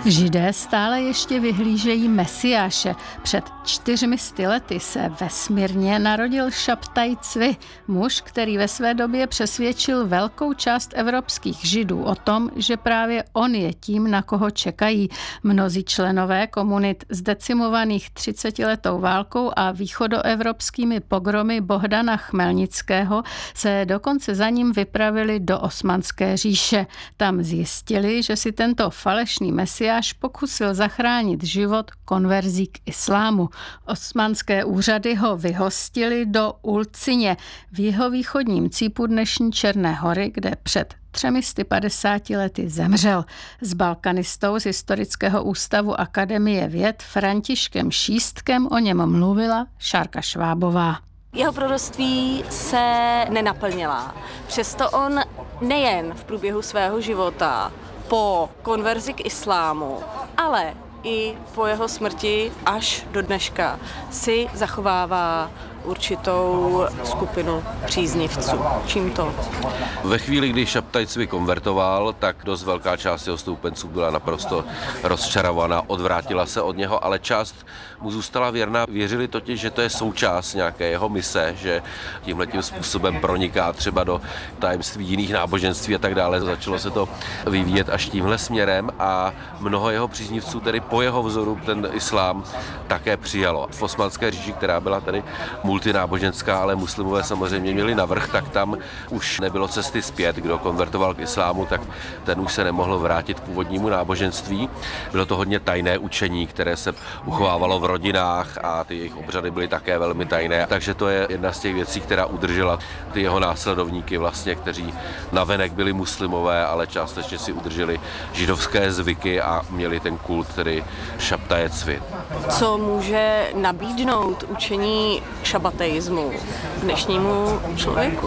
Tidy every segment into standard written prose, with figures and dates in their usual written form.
Židé stále ještě vyhlížejí Mesiáše. Před 400 lety se ve Smyrně narodil Šabtaj Cvi, muž, který ve své době přesvědčil velkou část evropských Židů o tom, že právě on je tím, na koho čekají. Mnozí členové komunit zdecimovaných 30letou válkou a východoevropskými pogromy Bohdana Chmelnického se dokonce za ním vypravili do Osmanské říše. Tam zjistili, že si tento falešný Mesiáš pokusil zachránit život konverzí k islámu. Osmanské úřady ho vyhostili do Ulcině v jihovýchodním cípu dnešní Černé Hory, kde před 350 lety zemřel. S balkanistou z Historického ústavu Akademie věd Františkem Šístkem o něm mluvila Šárka Švábová. Jeho proroctví se nenaplnila. Přesto on nejen v průběhu svého života po konverzi k islámu, ale i po jeho smrti až do dneška si zachovává určitou skupinu příznivců. Čím to? Ve chvíli, kdy Šabtaj Cvi konvertoval, tak dost velká část jeho stoupenců byla naprosto rozčarovaná, odvrátila se od něho, ale část mu zůstala věrná. Věřili totiž, že to je součást nějaké jeho mise, že tímhletím způsobem proniká třeba do tajemství jiných náboženství a tak dále. Začalo se to vyvíjet až tímhle směrem a mnoho jeho příznivců tedy po jeho vzoru ten islám také přijalo. V Osmanské říši, která byla tedy multináboženská, ale muslimové samozřejmě měli navrch, tak tam už nebylo cesty zpět. Kdo konvertoval k islámu, tak ten už se nemohl vrátit k původnímu náboženství. Bylo to hodně tajné učení, které se uchovávalo v rodinách a ty jejich obřady byly také velmi tajné. Takže to je jedna z těch věcí, která udržela ty jeho následovníky vlastně, kteří navenek byli muslimové, ale částečně si udrželi židovské zvyky a měli ten kult tedy Šabtaje Cvi. Co může nabídnout učení šabateismu dnešnímu člověku?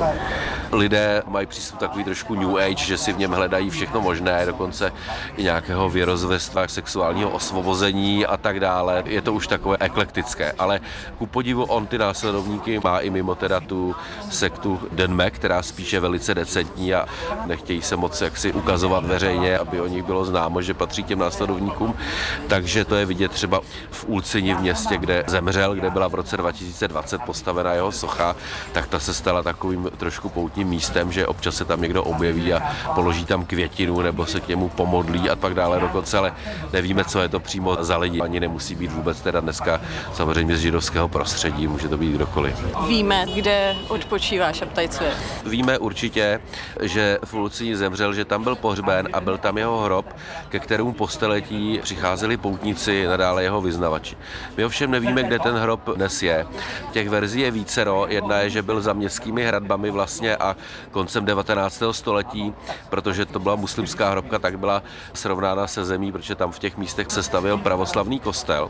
Lidé mají přístup takový trošku New Age, že si v něm hledají všechno možné, dokonce i nějakého věrozvěstva, sexuálního osvobození a tak dále. Je to už takové eklektické, ale ku podivu on ty následovníky má i mimo teda tu sektu Denme, která spíše velice decentní a nechtějí se moc jaksi ukazovat veřejně, aby o nich bylo známo, že patří těm následovníkům. Takže to je vidět třeba v Ulcini v městě, kde zemřel, kde byla v roce 2020 postavena jeho socha, tak ta se stala takovým trošku poutním místem, že občas se tam někdo objeví a položí tam květinu nebo se k němu pomodlí a tak dále dokonce, ale nevíme, co je to přímo za lidi. Ani nemusí být vůbec teda dneska samozřejmě z židovského prostředí, může to být kdokoliv. Víme, kde odpočívá Šabtaj Cvi? Víme určitě, že v Ulcini zemřel, že tam byl pohřben a byl tam jeho hrob, ke kterému po staletí přicházeli poutníci, nadále jeho vyznavači. My ovšem nevíme, kde ten hrob dnes je. Těch verzí je vícero. Jedna je, že byl za městskými hradbami vlastně a koncem 19. století, protože to byla muslimská hrobka, tak byla srovnána se zemí, protože tam v těch místech se stavěl pravoslavný kostel.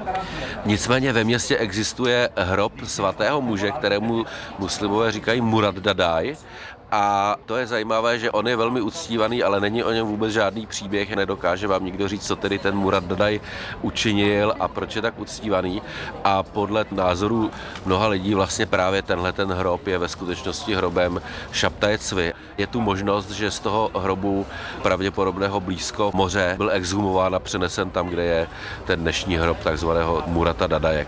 Nicméně ve městě existuje hrob svatého muže, kterému muslimové říkají Murad Dadaj. A to je zajímavé, že on je velmi uctívaný, ale není o něm vůbec žádný příběh, nedokáže vám nikdo říct, co tedy ten Murad Dadaj učinil a proč je tak uctívaný. A podle názoru mnoha lidí vlastně právě tenhle ten hrob je ve skutečnosti hrobem Šabtaje Cvi. Je tu možnost, že z toho hrobu pravděpodobného blízko moře byl exhumován a přenesen tam, kde je ten dnešní hrob takzvaného Murata Dadaje.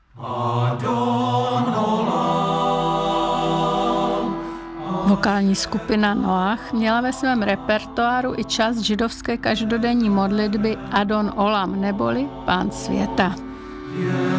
Vokální skupina Noach měla ve svém repertoáru i část židovské každodenní modlitby Adon Olam neboli Pán světa.